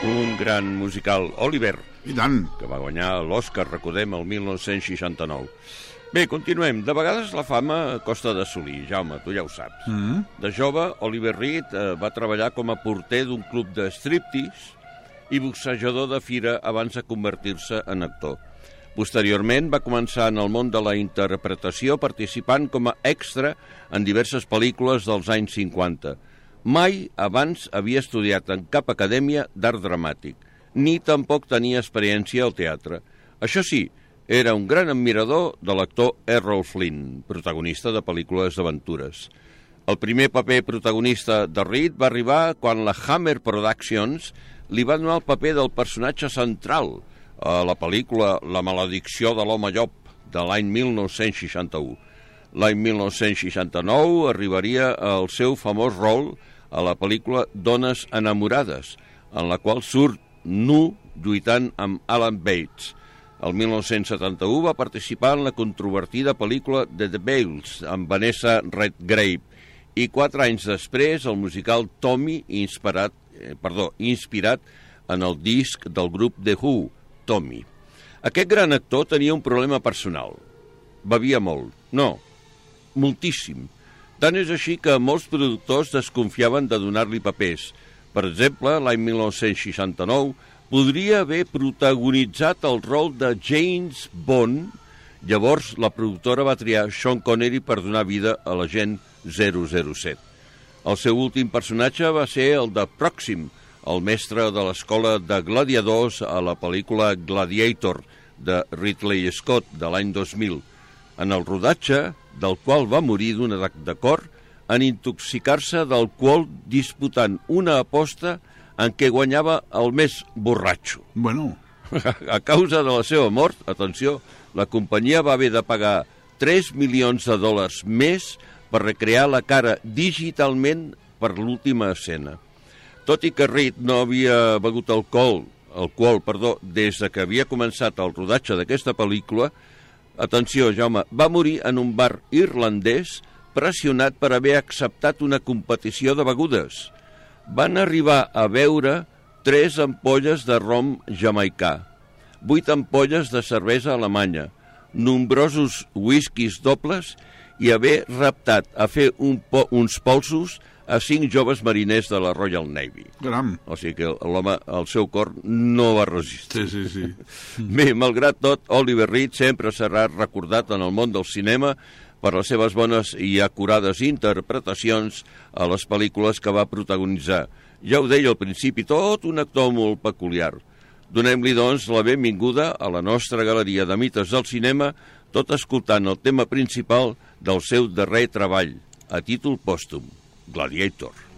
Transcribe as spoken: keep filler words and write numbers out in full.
Un gran musical, Oliver, I tant. que va guanyar l'Oscar, recordem, el mil nou-cents seixanta-nou. Bé, continuem. De vegades la fama costa d'assolir, Jaume, tu ja ho saps. Mm. De jove, Oliver Reed eh, va treballar com a porter d'un club de striptease i boxejador de fira abans de convertir-se en actor. Posteriorment va començar en el món de la interpretació participant com a extra en diverses pel·lícules dels anys cinquanta. Mai abans havia estudiat en cap acadèmia d'art dramàtic, ni tampoc tenia experiència al teatre. Això sí, era un gran admirador de l'actor Errol Flynn, protagonista de pel·lícules d'aventures. El primer paper protagonista de Reed va arribar quan la Hammer Productions li va donar el paper del personatge central a la pel·lícula La maledicció de l'home llop, de l'any mil nou-cents seixanta-u. L'any mil nou-cents seixanta-nou arribaria al seu famós rol a la pel·lícula Dones enamorades, en la qual surt nu lluitant amb Alan Bates. El mil nou-cents setanta-u va participar en la controvertida pel·lícula The Veils, amb Vanessa Redgrave, i quatre anys després el musical Tommy, inspirat, eh, perdó, inspirat en el disc del grup The Who, Tommy. Aquest gran actor tenia un problema personal. Bevia molt. No, moltíssim. Tant és així que molts productors desconfiaven de donar-li papers. Per exemple, l'any mil nou-cents seixanta-nou podria haver protagonitzat el rol de James Bond. Llavors, la productora va triar Sean Connery per donar vida a l'agent zero zero set. El seu últim personatge va ser el de Pròxim, el mestre de l'escola de gladiadors a la pel·lícula Gladiator de Ridley Scott de l'any dos mil, en el rodatge del qual va morir d'un atac de cor en intoxicar-se d'alcohol disputant una aposta en què guanyava el més borratxo. Bueno. A causa de la seva mort, atenció, la companyia va haver de pagar tres milions de dòlars més per recrear la cara digitalment per l'última escena. Tot i que Reed no havia begut alcohol, alcohol perdó, des de que havia començat el rodatge d'aquesta pel·lícula, atenció, Jaume, va morir en un bar irlandès pressionat per haver acceptat una competició de begudes. Van arribar a beure tres ampolles de rom jamaicà, vuit ampolles de cervesa alemanya, nombrosos whiskies dobles i haver raptat a fer un po uns polsos a cinc joves mariners de la Royal Navy. Caram. O sigui que l'home, el seu cor, no va resistir. Sí, sí, sí. Bé, malgrat tot, Oliver Reed sempre serà recordat en el món del cinema per les seves bones i acurades interpretacions a les pel·lícules que va protagonitzar. Ja ho deia al principi, tot un actor molt peculiar. Donem-li, doncs, la benvinguda a la nostra galeria de mites del cinema, tot escoltant el tema principal del seu darrer treball, a títol pòstum, Gladiator.